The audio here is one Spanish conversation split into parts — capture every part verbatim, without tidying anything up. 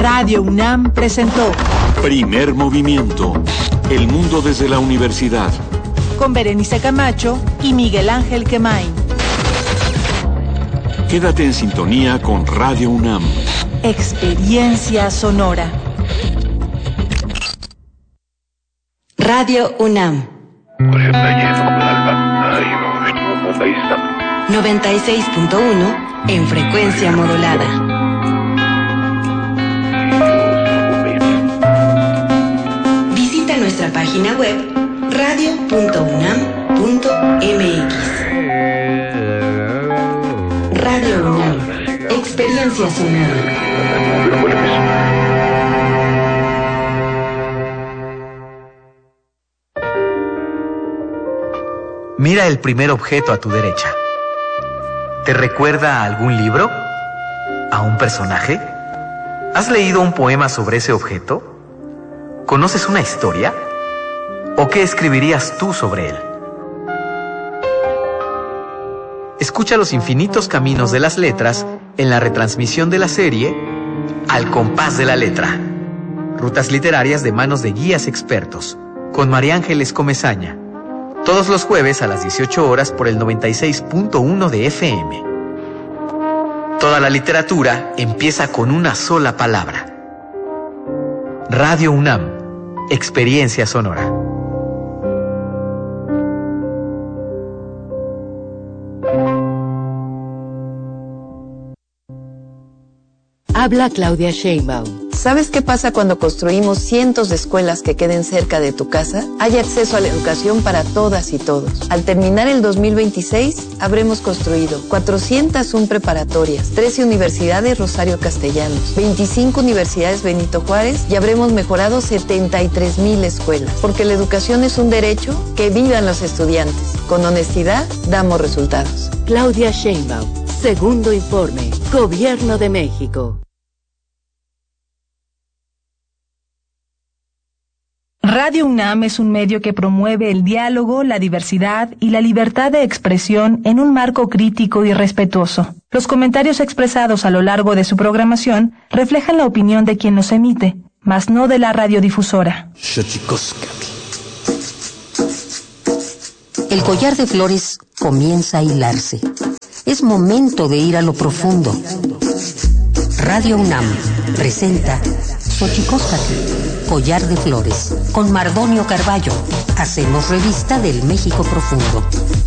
Radio UNAM presentó Primer Movimiento. El mundo desde la universidad. Con Berenice Camacho y Miguel Ángel Quemain. Quédate en sintonía con Radio UNAM. Experiencia sonora. Radio UNAM. noventa y seis punto uno en frecuencia modulada. Visita nuestra página web radio punto unam punto m x. Radio UNAM. Experiencia sonora. Mira el primer objeto a tu derecha. ¿Te recuerda a algún libro? ¿A un personaje? ¿Has leído un poema sobre ese objeto? ¿Conoces una historia? ¿O qué escribirías tú sobre él? Escucha los infinitos caminos de las letras en la retransmisión de la serie Al compás de la letra. Rutas literarias de manos de guías expertos, con María Ángeles Comezaña. Todos los jueves a las dieciocho horas por el noventa y seis punto uno de F M. Toda la literatura empieza con una sola palabra. Radio UNAM. Experiencia sonora. Habla Claudia Sheinbaum. ¿Sabes qué pasa cuando construimos cientos de escuelas que queden cerca de tu casa? Hay acceso a la educación para todas y todos. Al terminar el dos mil veintiséis, habremos construido cuatrocientas una preparatorias, trece universidades Rosario Castellanos, veinticinco universidades Benito Juárez y habremos mejorado setenta y tres mil escuelas. Porque la educación es un derecho, que vivan los estudiantes. Con honestidad, damos resultados. Claudia Sheinbaum. Segundo informe. Gobierno de México. Radio UNAM es un medio que promueve el diálogo, la diversidad y la libertad de expresión en un marco crítico y respetuoso. Los comentarios expresados a lo largo de su programación reflejan la opinión de quien los emite, mas no de la radiodifusora. El collar de flores comienza a hilarse. Es momento de ir a lo profundo. Radio UNAM presenta Xochicóscatl, collar de flores, con Mardonio Carballo. Hacemos revista del México profundo.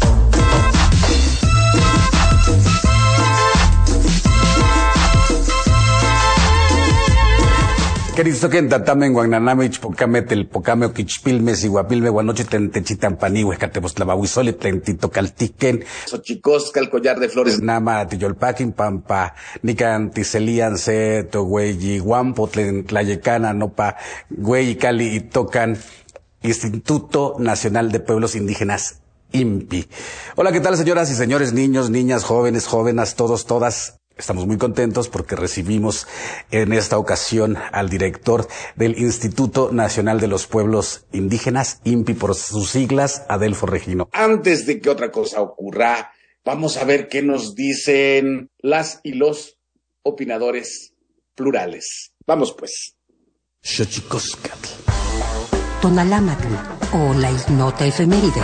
Queristoquen tatamen guananamich pocametel pocameo quichpilmes y guapilme guanoche tentechitampanihue huescatemos tlamahuizoli tentito caltiquen Xochicóscatl, el collar de flores nama tiyolpaquin pampa nican tiselian se to güey guampo tlen tlayecana nopa güey cali y tocan Instituto Nacional de Pueblos Indígenas I N P I. Hola, ¿qué tal, señoras y señores, niños, niñas, jóvenes, jóvenes, todos, todas? Estamos muy contentos porque recibimos en esta ocasión al director del Instituto Nacional de los Pueblos Indígenas, I N P I por sus siglas, Adelfo Regino. Antes de que otra cosa ocurra, vamos a ver qué nos dicen las y los opinadores plurales. Vamos pues. Xochicóscatl. Tonalámatl, o la ignota efeméride.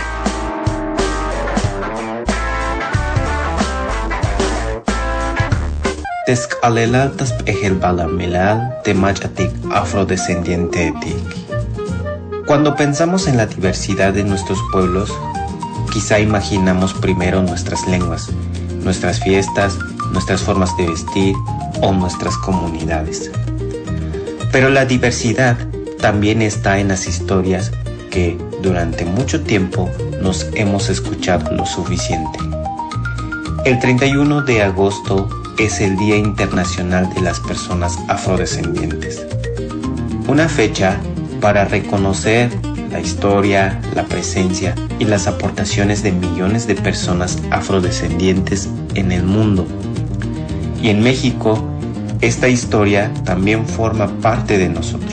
Tezcalelal tasp'ejelbalamelal temachatic afrodescendiente etic. Cuando pensamos en la diversidad de nuestros pueblos, quizá imaginamos primero nuestras lenguas, nuestras fiestas, nuestras formas de vestir o nuestras comunidades. Pero la diversidad también está en las historias que durante mucho tiempo nos hemos escuchado lo suficiente. El treinta y uno de agosto es el Día Internacional de las Personas Afrodescendientes. Una fecha para reconocer la historia, la presencia y las aportaciones de millones de personas afrodescendientes en el mundo. Y en México, esta historia también forma parte de nosotros.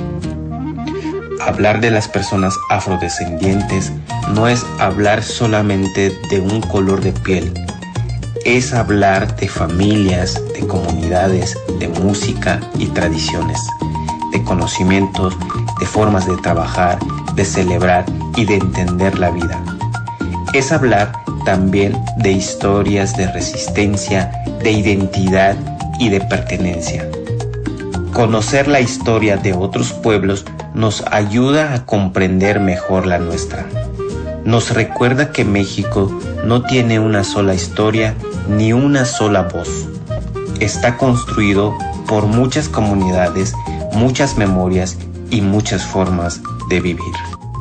Hablar de las personas afrodescendientes no es hablar solamente de un color de piel, es hablar de familias, de comunidades, de música y tradiciones, de conocimientos, de formas de trabajar, de celebrar y de entender la vida. Es hablar también de historias de resistencia, de identidad y de pertenencia. Conocer la historia de otros pueblos nos ayuda a comprender mejor la nuestra. Nos recuerda que México no tiene una sola historia ni una sola voz. Está construido por muchas comunidades, muchas memorias y muchas formas de vivir.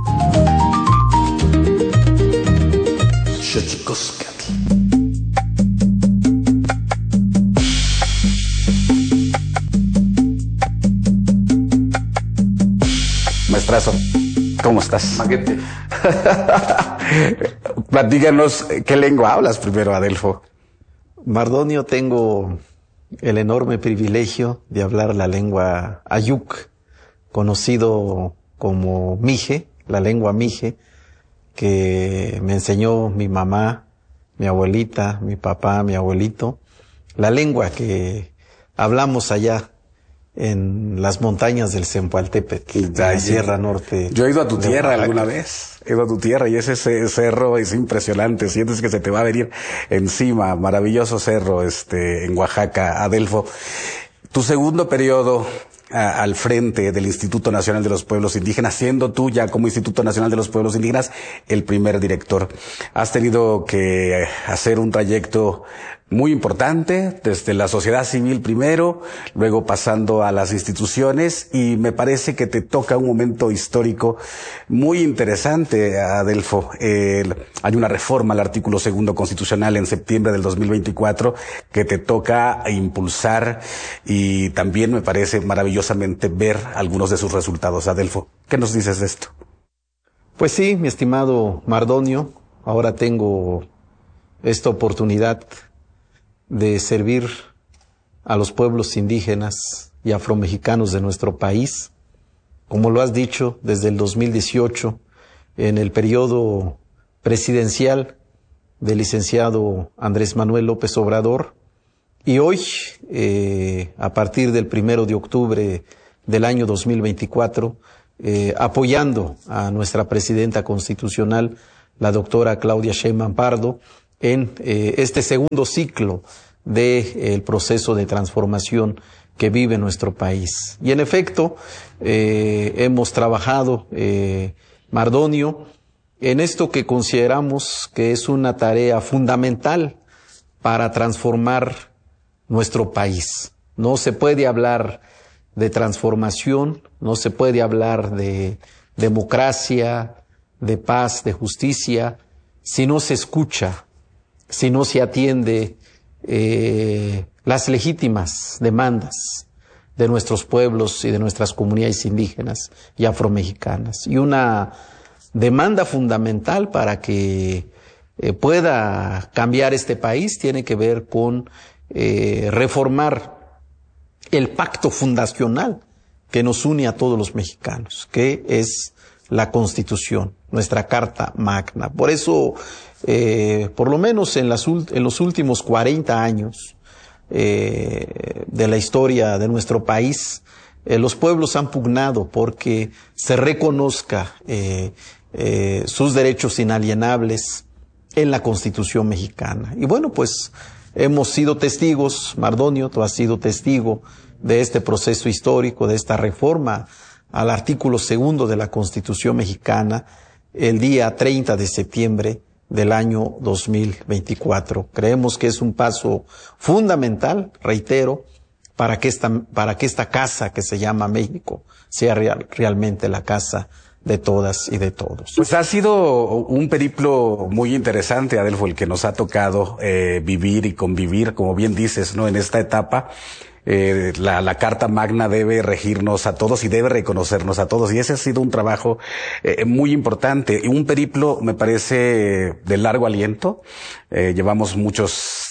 Maestrazo, ¿cómo estás? Maguete. Platícanos, ¿qué lengua hablas primero, Adelfo? Mardonio, tengo el enorme privilegio de hablar la lengua Ayuk, conocido como Mije, la lengua Mije, que me enseñó mi mamá, mi abuelita, mi papá, mi abuelito, la lengua que hablamos allá en las montañas del Cempaltépetl, en la Sierra Norte. Yo he ido a tu tierra alguna vez, he ido a tu tierra y ese, ese cerro es impresionante, sientes que se te va a venir encima, maravilloso cerro este en Oaxaca, Adelfo. Tu segundo periodo a, al frente del Instituto Nacional de los Pueblos Indígenas, siendo tú ya como Instituto Nacional de los Pueblos Indígenas el primer director. Has tenido que hacer un trayecto muy importante, desde la sociedad civil primero, luego pasando a las instituciones, y me parece que te toca un momento histórico muy interesante, Adelfo. Eh, hay una reforma al artículo segundo constitucional en septiembre del dos mil veinticuatro que te toca impulsar, y también me parece maravillosamente ver algunos de sus resultados. Adelfo, ¿qué nos dices de esto? Pues sí, mi estimado Mardonio, ahora tengo esta oportunidad de servir a los pueblos indígenas y afromexicanos de nuestro país, como lo has dicho, desde el dos mil dieciocho, en el periodo presidencial del licenciado Andrés Manuel López Obrador, y hoy, eh, a partir del primero de octubre del año dos mil veinticuatro, eh, apoyando a nuestra presidenta constitucional, la doctora Claudia Sheinbaum Pardo, en eh, este segundo ciclo del eh, proceso de transformación que vive nuestro país. Y en efecto, eh, hemos trabajado, eh, Mardonio, en esto que consideramos que es una tarea fundamental para transformar nuestro país. No se puede hablar de transformación, no se puede hablar de democracia, de paz, de justicia, si no se escucha, si no se atiende eh, las legítimas demandas de nuestros pueblos y de nuestras comunidades indígenas y afromexicanas. Y una demanda fundamental para que eh, pueda cambiar este país tiene que ver con eh, reformar el pacto fundacional que nos une a todos los mexicanos, que es la Constitución, nuestra Carta Magna. Por eso, eh, por lo menos en, las, en los últimos cuarenta años eh, de la historia de nuestro país, eh, los pueblos han pugnado porque se reconozca eh, eh, sus derechos inalienables en la Constitución mexicana. Y bueno, pues hemos sido testigos, Mardonio, tú has sido testigo de este proceso histórico, de esta reforma al artículo segundo de la Constitución mexicana, el día treinta de septiembre del año dos mil veinticuatro. Creemos que es un paso fundamental, reitero, para que esta, para que esta casa que se llama México sea real, realmente la casa de todas y de todos. Pues ha sido un periplo muy interesante, Adelfo, el que nos ha tocado eh, vivir y convivir, como bien dices, ¿no? En esta etapa. Eh, la, la Carta Magna debe regirnos a todos y debe reconocernos a todos, y ese ha sido un trabajo eh, muy importante, un periplo me parece de largo aliento. Eh, llevamos muchos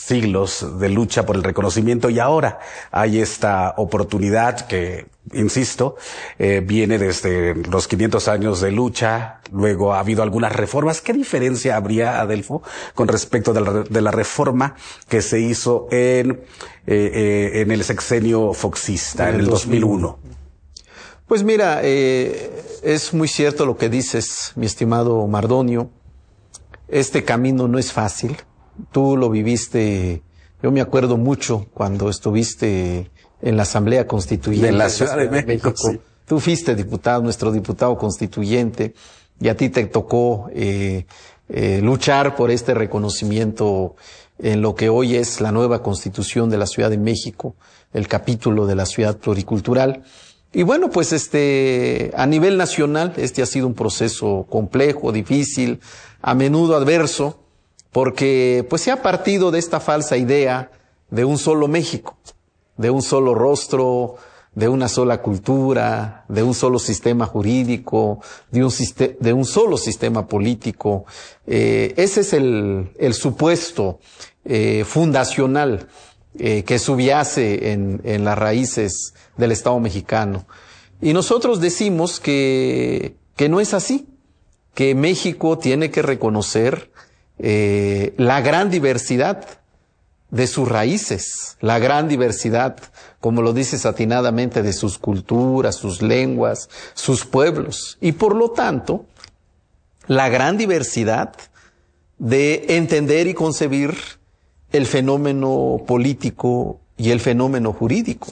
siglos de lucha por el reconocimiento y ahora hay esta oportunidad que, insisto, eh, viene desde los quinientos años de lucha, luego ha habido algunas reformas. ¿Qué diferencia habría, Adelfo, con respecto de la, de la reforma que se hizo en, eh, eh, en el sexenio foxista, en el, en el dos mil uno? Pues mira, eh, es muy cierto lo que dices, mi estimado Mardonio. Este camino no es fácil. Tú lo viviste, yo me acuerdo mucho cuando estuviste en la Asamblea Constituyente de la Ciudad de México. Sí. Tú fuiste diputado, nuestro diputado constituyente, y a ti te tocó eh, eh, luchar por este reconocimiento en lo que hoy es la nueva Constitución de la Ciudad de México, el capítulo de la ciudad pluricultural. Y bueno, pues este, a nivel nacional, este ha sido un proceso complejo, difícil, a menudo adverso, porque pues se ha partido de esta falsa idea de un solo México, de un solo rostro, de una sola cultura, de un solo sistema jurídico, de un, de un solo sistema político. Eh, ese es el, el supuesto eh, fundacional eh, que subyace en, en las raíces del Estado mexicano. Y nosotros decimos que, que no es así, que México tiene que reconocer eh, la gran diversidad de sus raíces, la gran diversidad, como lo dices atinadamente, de sus culturas, sus lenguas, sus pueblos, y por lo tanto, la gran diversidad de entender y concebir el fenómeno político y el fenómeno jurídico.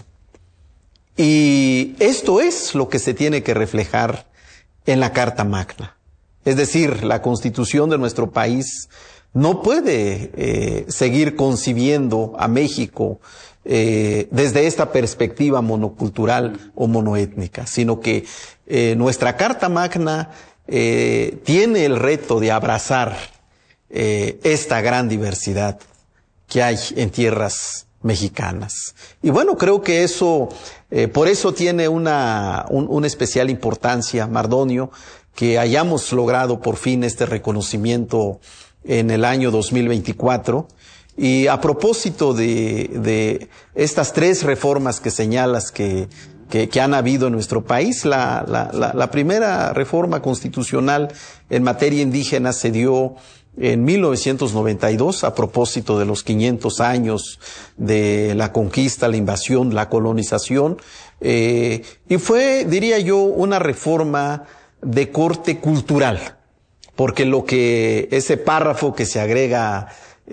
Y esto es lo que se tiene que reflejar en la Carta Magna. Es decir, la Constitución de nuestro país no puede eh, seguir concibiendo a México eh, desde esta perspectiva monocultural o monoétnica, sino que eh, nuestra Carta Magna eh, tiene el reto de abrazar eh, esta gran diversidad que hay en tierras mexicanas. Y bueno, creo que eso, eh, por eso tiene una, un, una especial importancia, Mardonio, que hayamos logrado por fin este reconocimiento en el año dos mil veinticuatro. Y a propósito de, de estas tres reformas que señalas que, que, que han habido en nuestro país, la, la, la, la primera reforma constitucional en materia indígena se dio en mil novecientos noventa y dos, a propósito de los quinientos años de la conquista, la invasión, la colonización, eh, y fue, diría yo, una reforma de corte cultural, porque lo que ese párrafo que se agrega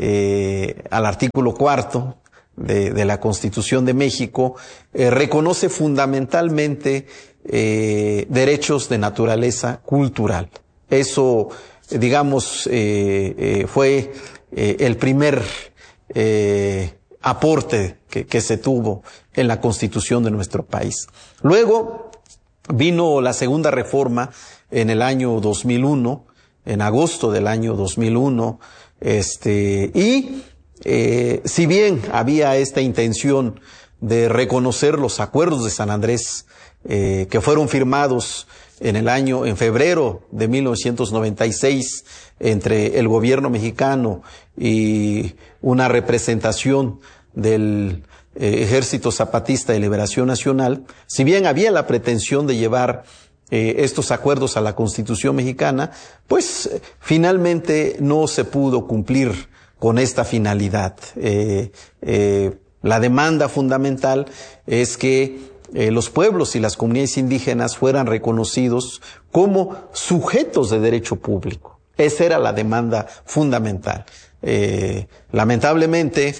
eh, al artículo cuarto de, de la Constitución de México eh, reconoce fundamentalmente eh, derechos de naturaleza cultural. Eso, digamos, eh, eh, fue eh, el primer eh, aporte que, que se tuvo en la Constitución de nuestro país. Luego vino la segunda reforma en el año dos mil uno, en agosto del año dos mil uno, este, y eh, si bien había esta intención de reconocer los acuerdos de San Andrés eh, que fueron firmados en el año, en febrero de mil novecientos noventa y seis, entre el gobierno mexicano y una representación del eh, Ejército Zapatista de Liberación Nacional, si bien había la pretensión de llevar eh, estos acuerdos a la Constitución mexicana, pues eh, finalmente no se pudo cumplir con esta finalidad. Eh, eh, la demanda fundamental es que Eh, los pueblos y las comunidades indígenas fueran reconocidos como sujetos de derecho público. Esa era la demanda fundamental. Eh, lamentablemente,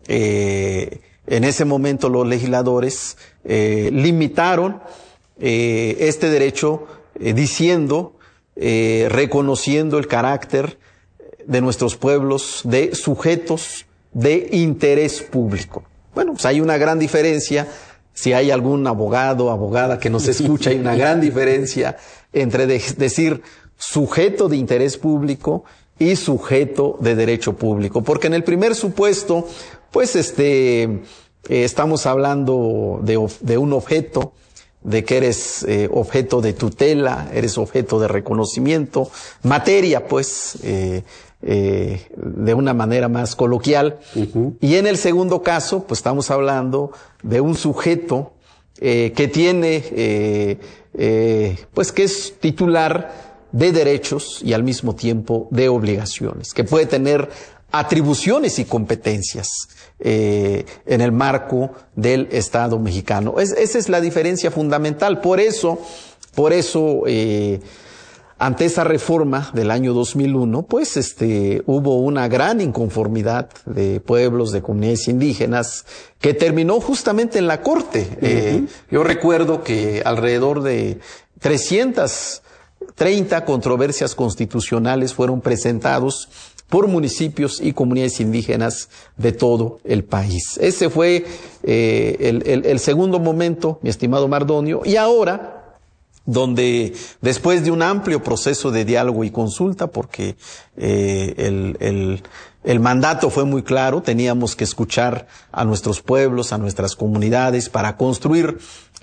eh, en ese momento los legisladores eh, limitaron eh, este derecho eh, diciendo, eh, reconociendo el carácter de nuestros pueblos de sujetos de interés público. Bueno, pues hay una gran diferencia. Si hay algún abogado o abogada que nos escucha, hay una gran diferencia entre de decir sujeto de interés público y sujeto de derecho público. Porque en el primer supuesto, pues este, eh, estamos hablando de, de un objeto, de que eres eh, objeto de tutela, eres objeto de reconocimiento, materia, pues, eh, eh, de una manera más coloquial. Uh-huh. Y en el segundo caso, pues estamos hablando de un sujeto eh, que tiene, eh, eh, pues que es titular de derechos y al mismo tiempo de obligaciones, que puede tener atribuciones y competencias eh, en el marco del Estado mexicano. Es, esa es la diferencia fundamental. Por eso, por eso, eh, ante esa reforma del año dos mil uno, pues este, hubo una gran inconformidad de pueblos, de comunidades indígenas, que terminó justamente en la Corte. Uh-huh. Eh, yo recuerdo que alrededor de trescientas treinta controversias constitucionales fueron presentados por municipios y comunidades indígenas de todo el país. Ese fue eh, el, el, el segundo momento, mi estimado Mardonio, y ahora, donde después de un amplio proceso de diálogo y consulta, porque eh, el, el, el mandato fue muy claro, teníamos que escuchar a nuestros pueblos, a nuestras comunidades, para construir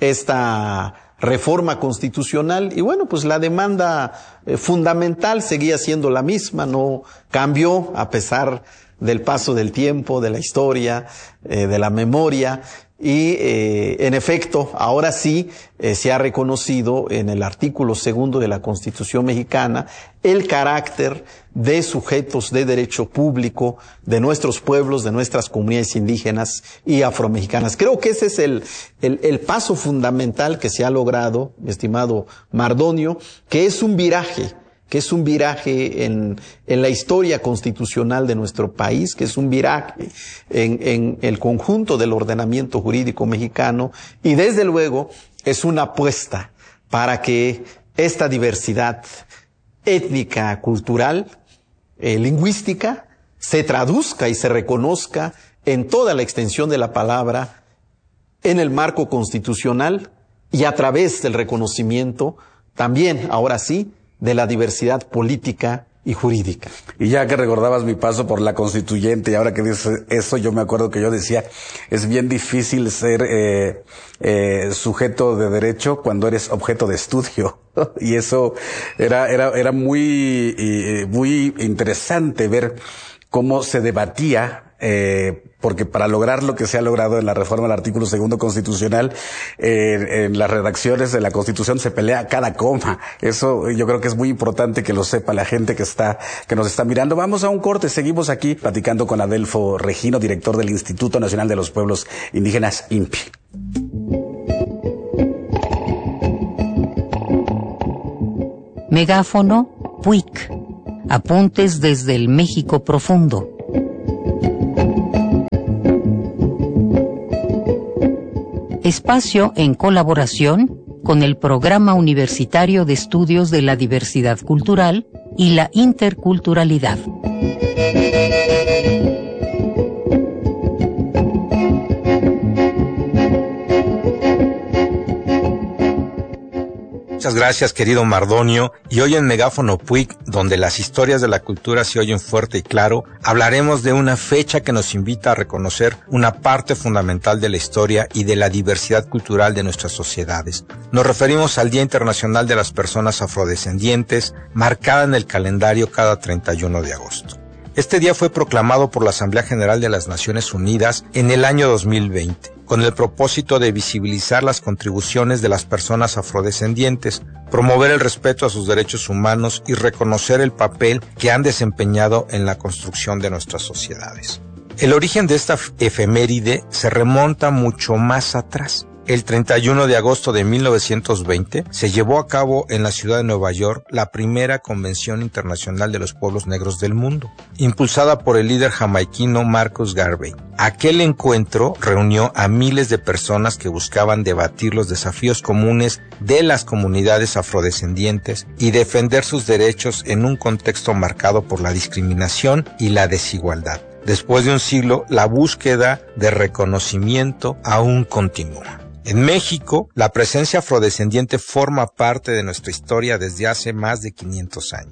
esta reforma constitucional, y bueno, pues la demanda eh, fundamental seguía siendo la misma, no cambió a pesar del paso del tiempo, de la historia, eh, de la memoria, y eh, en efecto, ahora sí eh, se ha reconocido en el artículo segundo de la Constitución mexicana el carácter de sujetos de derecho público de nuestros pueblos, de nuestras comunidades indígenas y afromexicanas. Creo que ese es el, el, el paso fundamental que se ha logrado, mi estimado Mardonio, que es un viraje, que es un viraje en, en la historia constitucional de nuestro país, que es un viraje en, en el conjunto del ordenamiento jurídico mexicano, y desde luego es una apuesta para que esta diversidad étnica, cultural, eh, lingüística, se traduzca y se reconozca en toda la extensión de la palabra en el marco constitucional y a través del reconocimiento también, ahora sí, de la diversidad política y jurídica. Y ya que recordabas mi paso por la Constituyente, y ahora que dices eso, yo me acuerdo que yo decía, es bien difícil ser eh, eh, sujeto de derecho cuando eres objeto de estudio. Y eso era era era muy eh, muy interesante ver cómo se debatía, eh, porque para lograr lo que se ha logrado en la reforma del artículo segundo constitucional, eh, en las redacciones de la Constitución se pelea cada coma. Eso yo creo que es muy importante que lo sepa la gente que está, que nos está mirando. Vamos a un corte, seguimos aquí platicando con Adelfo Regino, director del Instituto Nacional de los Pueblos Indígenas, I N P I. Megáfono P U I C. Apuntes desde el México profundo. Espacio en colaboración con el Programa Universitario de Estudios de la Diversidad Cultural y la Interculturalidad. Muchas gracias, querido Mardonio. Y hoy en Megáfono P U I C, donde las historias de la cultura se oyen fuerte y claro, hablaremos de una fecha que nos invita a reconocer una parte fundamental de la historia y de la diversidad cultural de nuestras sociedades. Nos referimos al Día Internacional de las Personas Afrodescendientes, marcada en el calendario cada treinta y uno de agosto. Este día fue proclamado por la Asamblea General de las Naciones Unidas en el año dos mil veinte. Con el propósito de visibilizar las contribuciones de las personas afrodescendientes, promover el respeto a sus derechos humanos y reconocer el papel que han desempeñado en la construcción de nuestras sociedades. El origen de esta efeméride se remonta mucho más atrás. El treinta y uno de agosto de mil novecientos veinte se llevó a cabo en la ciudad de Nueva York la primera Convención Internacional de los Pueblos Negros del Mundo, impulsada por el líder jamaiquino Marcus Garvey. Aquel encuentro reunió a miles de personas que buscaban debatir los desafíos comunes de las comunidades afrodescendientes y defender sus derechos en un contexto marcado por la discriminación y la desigualdad. Después de un siglo, la búsqueda de reconocimiento aún continúa. En México, la presencia afrodescendiente forma parte de nuestra historia desde hace más de quinientos años.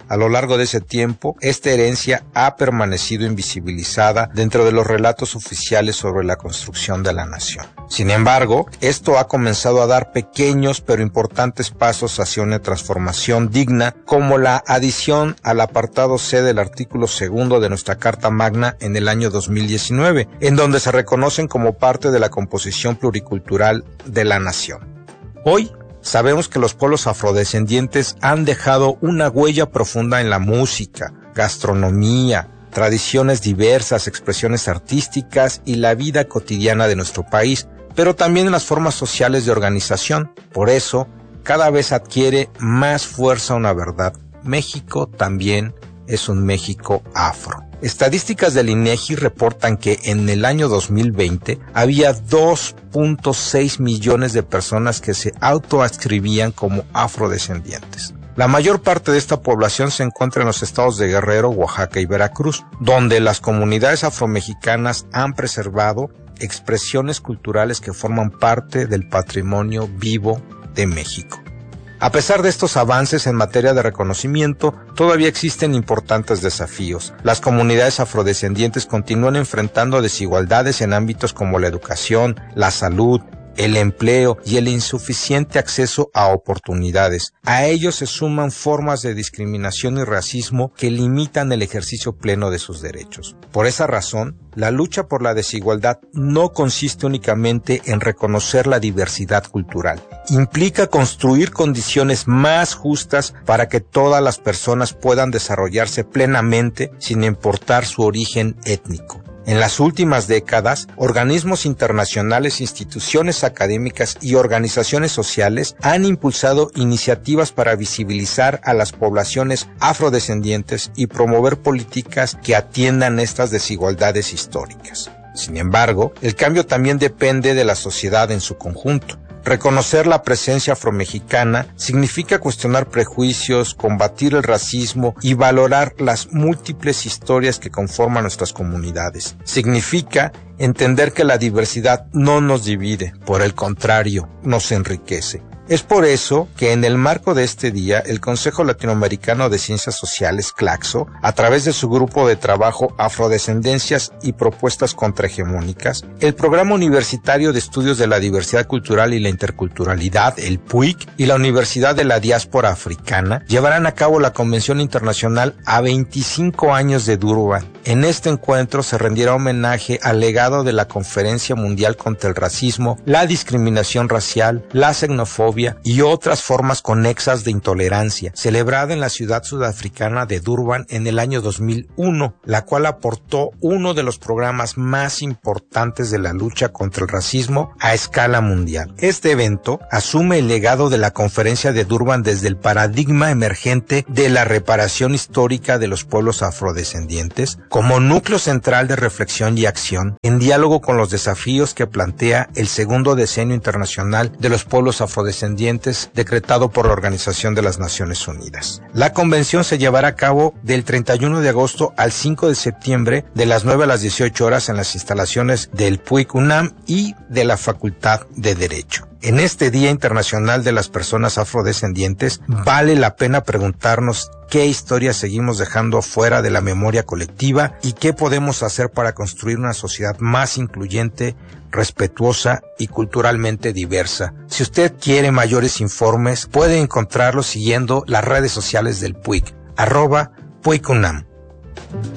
A lo largo de ese tiempo, esta herencia ha permanecido invisibilizada dentro de los relatos oficiales sobre la construcción de la nación. Sin embargo, esto ha comenzado a dar pequeños pero importantes pasos hacia una transformación digna, como la adición al apartado C del artículo segundo de nuestra Carta Magna en el año dos mil diecinueve, en donde se reconocen como parte de la composición pluricultural de la nación. Hoy, sabemos que los pueblos afrodescendientes han dejado una huella profunda en la música, gastronomía, tradiciones diversas, expresiones artísticas y la vida cotidiana de nuestro país, pero también en las formas sociales de organización. Por eso, cada vez adquiere más fuerza una verdad: México también es un México afro. Estadísticas del INEGI reportan que en el año dos mil veinte había dos punto seis millones de personas que se autoadscribían como afrodescendientes. La mayor parte de esta población se encuentra en los estados de Guerrero, Oaxaca y Veracruz, donde las comunidades afromexicanas han preservado expresiones culturales que forman parte del patrimonio vivo de México. A pesar de estos avances en materia de reconocimiento, todavía existen importantes desafíos. Las comunidades afrodescendientes continúan enfrentando desigualdades en ámbitos como la educación, la salud, el empleo y el insuficiente acceso a oportunidades. A ello se suman formas de discriminación y racismo que limitan el ejercicio pleno de sus derechos. Por esa razón, la lucha por la desigualdad no consiste únicamente en reconocer la diversidad cultural. Implica construir condiciones más justas para que todas las personas puedan desarrollarse plenamente sin importar su origen étnico. En las últimas décadas, organismos internacionales, instituciones académicas y organizaciones sociales han impulsado iniciativas para visibilizar a las poblaciones afrodescendientes y promover políticas que atiendan estas desigualdades históricas. Sin embargo, el cambio también depende de la sociedad en su conjunto. Reconocer la presencia afromexicana significa cuestionar prejuicios, combatir el racismo y valorar las múltiples historias que conforman nuestras comunidades. Significa entender que la diversidad no nos divide, por el contrario, nos enriquece. Es por eso que en el marco de este día, el Consejo Latinoamericano de Ciencias Sociales, CLACSO, a través de su grupo de trabajo Afrodescendencias y Propuestas Contrahegemónicas, el Programa Universitario de Estudios de la Diversidad Cultural y la Interculturalidad, el P U I C, y la Universidad de la Diáspora Africana, llevarán a cabo la Convención Internacional a veinticinco años de Durban. En este encuentro se rendirá homenaje al legado de la Conferencia Mundial contra el Racismo, la Discriminación Racial, la Xenofobia y otras formas conexas de intolerancia, celebrada en la ciudad sudafricana de Durban en el año dos mil uno, la cual aportó uno de los programas más importantes de la lucha contra el racismo a escala mundial. Este evento asume el legado de la Conferencia de Durban desde el paradigma emergente de la reparación histórica de los pueblos afrodescendientes como núcleo central de reflexión y acción, en diálogo con los desafíos que plantea el segundo decenio internacional de los pueblos afrodescendientes decretado por la Organización de las Naciones Unidas. La convención se llevará a cabo del treinta y uno de agosto al cinco de septiembre de las nueve a las dieciocho horas en las instalaciones del P U I C UNAM y de la Facultad de Derecho. En este Día Internacional de las Personas Afrodescendientes, vale la pena preguntarnos qué historias seguimos dejando fuera de la memoria colectiva y qué podemos hacer para construir una sociedad más incluyente, respetuosa y culturalmente diversa. Si usted quiere mayores informes, puede encontrarlos siguiendo las redes sociales del P U I C, arroba P U I C UNAM.